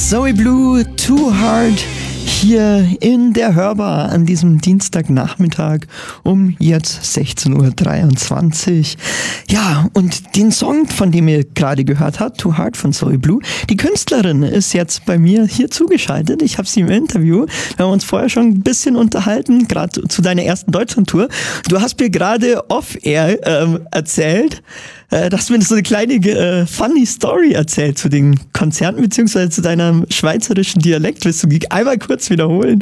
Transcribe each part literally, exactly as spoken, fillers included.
Zoe Blue, Too Hard, hier in der Hörbar an diesem Dienstagnachmittag um jetzt sechzehn Uhr dreiundzwanzig. Ja, und den Song, von dem ihr gerade gehört habt, Too Hard von Zoe Blue, die Künstlerin ist jetzt bei mir hier zugeschaltet. Ich habe sie im Interview. Wir haben uns vorher schon ein bisschen unterhalten, gerade zu deiner ersten Deutschlandtour. Du hast mir gerade off-air ähm, erzählt, äh, dass du mir so eine kleine äh, funny Story erzählt zu den Konzerten, beziehungsweise zu deinem schweizerischen Dialekt. Willst du einmal kurz wiederholen?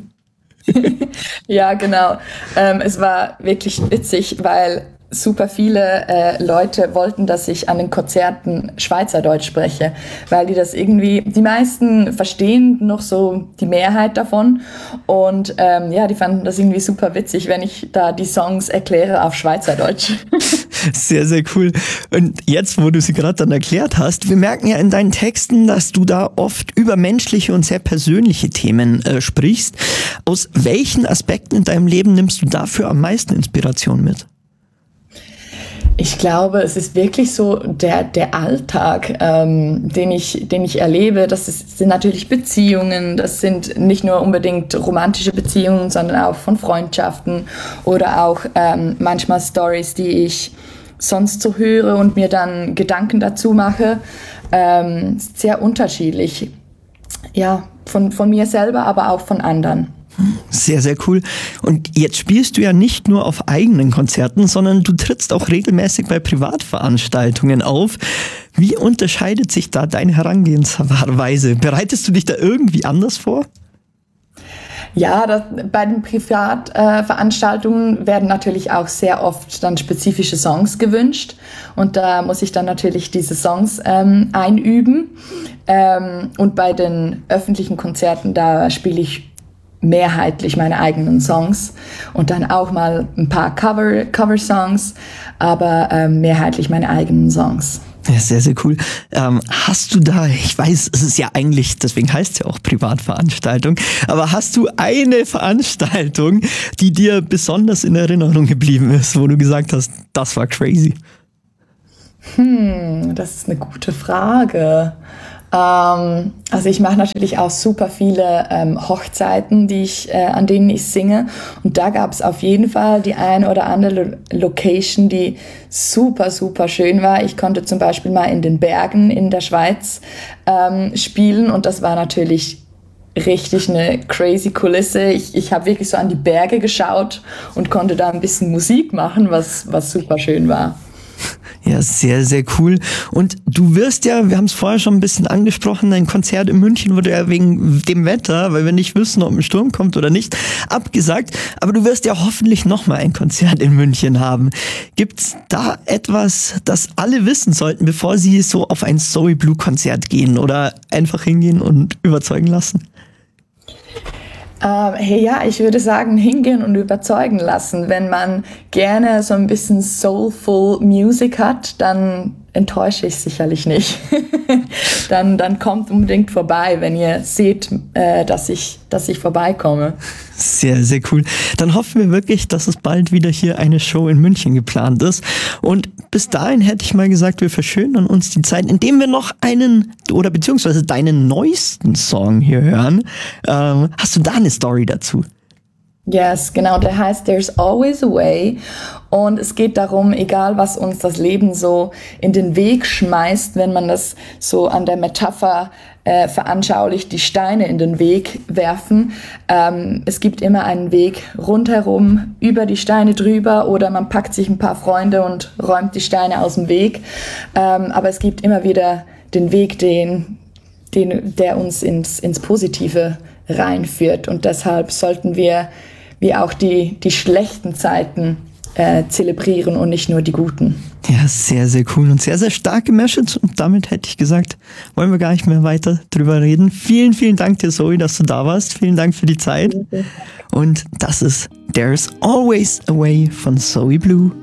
Ja, genau. Ähm, es war wirklich witzig, weil super viele äh, Leute wollten, dass ich an den Konzerten Schweizerdeutsch spreche, weil die das irgendwie, die meisten verstehen noch so die Mehrheit davon und ähm, ja, die fanden das irgendwie super witzig, wenn ich da die Songs erkläre auf Schweizerdeutsch. Sehr, sehr cool. Und jetzt, wo du sie gerade dann erklärt hast, wir merken ja in deinen Texten, dass du da oft über menschliche und sehr persönliche Themen äh, sprichst. Aus welchen Aspekten in deinem Leben nimmst du dafür am meisten Inspiration mit? Ich glaube, es ist wirklich so der, der Alltag, ähm, den ich, den ich erlebe. Das ist, sind natürlich Beziehungen. Das sind nicht nur unbedingt romantische Beziehungen, sondern auch von Freundschaften oder auch ähm, manchmal Stories, die ich sonst so höre und mir dann Gedanken dazu mache. Ähm, sehr unterschiedlich. Ja, von, von mir selber, aber auch von anderen. Sehr, sehr cool. Und jetzt spielst du ja nicht nur auf eigenen Konzerten, sondern du trittst auch regelmäßig bei Privatveranstaltungen auf. Wie unterscheidet sich da deine Herangehensweise? Bereitest du dich da irgendwie anders vor? Ja, das, bei den Privatveranstaltungen äh, werden natürlich auch sehr oft dann spezifische Songs gewünscht und da muss ich dann natürlich diese Songs ähm, einüben. Ähm, und bei den öffentlichen Konzerten, da spiele ich mehrheitlich meine eigenen Songs und dann auch mal ein paar Cover, Cover-Songs, aber ähm, mehrheitlich meine eigenen Songs. Ja, sehr, sehr cool. Ähm, hast du da, ich weiß, es ist ja eigentlich, deswegen heißt es ja auch Privatveranstaltung, aber hast du eine Veranstaltung, die dir besonders in Erinnerung geblieben ist, wo du gesagt hast, das war crazy? Hm, das ist eine gute Frage. Ähm, also ich mache natürlich auch super viele ähm, Hochzeiten, die ich, äh, an denen ich singe. Und da gab es auf jeden Fall die eine oder andere Lo- Location, die super, super schön war. Ich konnte zum Beispiel mal in den Bergen in der Schweiz ähm, spielen und das war natürlich richtig eine crazy Kulisse. Ich, ich habe wirklich so an die Berge geschaut und konnte da ein bisschen Musik machen, was, was super schön war. Ja, sehr, sehr cool. Und du wirst ja, wir haben es vorher schon ein bisschen angesprochen, ein Konzert in München wurde ja wegen dem Wetter, weil wir nicht wissen, ob ein Sturm kommt oder nicht, abgesagt. Aber du wirst ja hoffentlich nochmal ein Konzert in München haben. Gibt's da etwas, das alle wissen sollten, bevor sie so auf ein Zoe Blue Konzert gehen oder einfach hingehen und überzeugen lassen? Ähm, hey, ja, ich würde sagen, hingehen und überzeugen lassen. Wenn man gerne so ein bisschen soulful Music hat, dann enttäusche ich sicherlich nicht. dann, dann kommt unbedingt vorbei, wenn ihr seht, äh, dass ich, dass ich vorbeikomme. Sehr, sehr cool. Dann hoffen wir wirklich, dass es bald wieder hier eine Show in München geplant ist. Und bis dahin hätte ich mal gesagt, wir verschönern uns die Zeit, indem wir noch einen oder beziehungsweise deinen neuesten Song hier hören. Ähm, hast du da eine Story dazu? Yes, genau, der heißt There's Always a Way und es geht darum, egal was uns das Leben so in den Weg schmeißt, wenn man das so an der Metapher äh, veranschaulicht, die Steine in den Weg werfen. Ähm, es gibt immer einen Weg rundherum, über die Steine drüber oder man packt sich ein paar Freunde und räumt die Steine aus dem Weg. Ähm, aber es gibt immer wieder den Weg, den, den, der uns ins, ins Positive reinführt und deshalb sollten wir wie auch die, die schlechten Zeiten äh, zelebrieren und nicht nur die guten. Ja, sehr, sehr cool und sehr, sehr starke Message und damit hätte ich gesagt, wollen wir gar nicht mehr weiter drüber reden. Vielen, vielen Dank dir, Zoe, dass du da warst. Vielen Dank für die Zeit und das ist There's Always a Way von Zoe Blue.